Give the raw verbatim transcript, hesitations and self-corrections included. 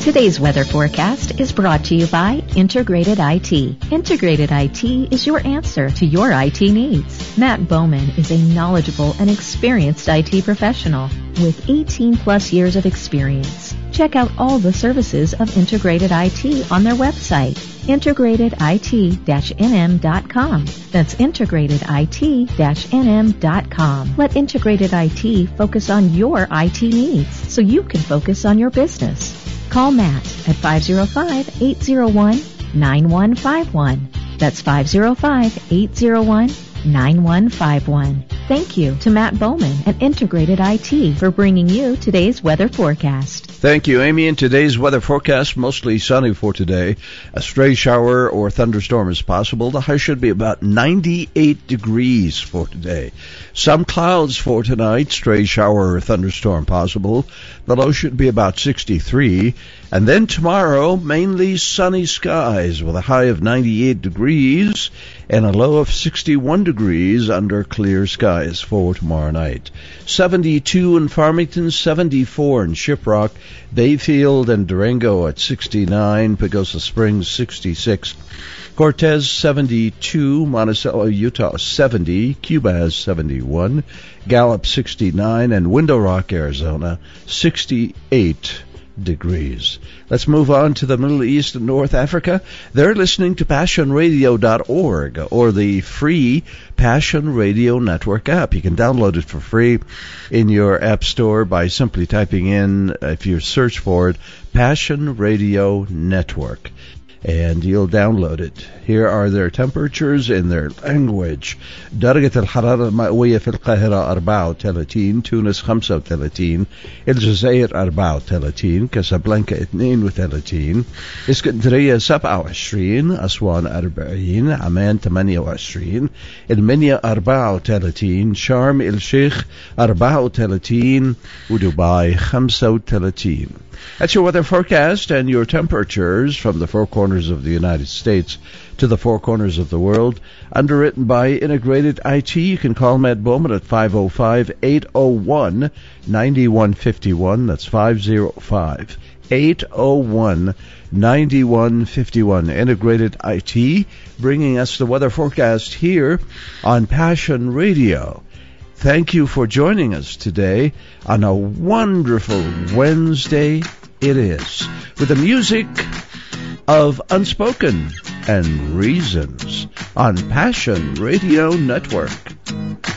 Today's weather forecast is brought to you by Integrated I T. Integrated I T is your answer to your I T needs. Matt Bowman is a knowledgeable and experienced I T professional with eighteen plus years of experience. Check out all the services of Integrated I T on their website, integrated I T dash N M dot com. That's integrated I T dash N M dot com. Let Integrated I T focus on your I T needs so you can focus on your business. Call Matt at five oh five, eight oh one, nine one five one. That's five oh five, eight oh one, nine one five one. Thank you to Matt Bowman and Integrated I T for bringing you today's weather forecast. Thank you, Amy. In today's weather forecast, mostly sunny for today. A stray shower or thunderstorm is possible. The high should be about ninety-eight degrees for today. Some clouds for tonight. Stray shower or thunderstorm possible. The low should be about sixty-three. And then tomorrow, mainly sunny skies with a high of ninety-eight degrees and a low of sixty-one degrees under clear skies for tomorrow night. seventy-two in Farmington, seventy-four in Shiprock, Bayfield and Durango at sixty-nine, Pagosa Springs sixty-six, Cortez seventy-two, Monticello, Utah seventy, Cuba has seventy-one, Gallup sixty-nine, and Window Rock, Arizona sixty-eight degrees. Let's move on to the Middle East and North Africa. They're listening to passion radio dot org or the free Passion Radio Network app. You can download it for free in your app store by simply typing in, if you search for it, Passion Radio Network, and you'll download it. Here are their temperatures in their language. درجة الحرارة المئوية في القاهرة أربعة وثلاثين، تونس خمسة وثلاثين، الجزائر أربعة وثلاثين، كاسابلانكا اثنين وثلاثين، اسكندرية سبعة وعشرين، أسوان أربعين، عمان ثمانية وعشرين، المنيا أربعة وثلاثين، شرم الشيخ أربعة وثلاثين، ودبي خمسة وثلاثين. That's your weather forecast and your temperatures from the four corners of the United States to the four corners of the world. Underwritten by Integrated I T. You can call Matt Bowman at five oh five, eight oh one, nine one five one. That's five oh five, eight oh one, nine one five one. Integrated I T, bringing us the weather forecast here on Passion Radio. Thank you for joining us today on a wonderful Wednesday it is, with the music of Unspoken and Reasons on Passion Radio Network.